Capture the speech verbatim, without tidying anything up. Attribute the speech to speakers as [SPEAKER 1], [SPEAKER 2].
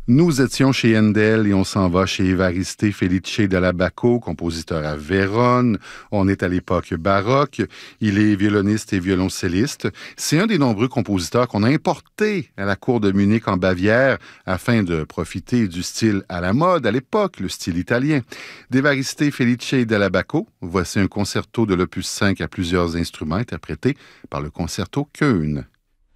[SPEAKER 1] Nous étions chez Handel et on s'en va chez Évariste Felice della Bacco, compositeur à Vérone. On est à l'époque baroque. Il est violoniste et violoncelliste. C'est un des nombreux compositeurs qu'on a importés à la cour de Munich en Bavière afin de profiter du style à la mode à l'époque, le style italien. D'Évariste Felice della Bacco, voici un concerto de l'opus cinq à plusieurs instruments interprété par le concerto Köln.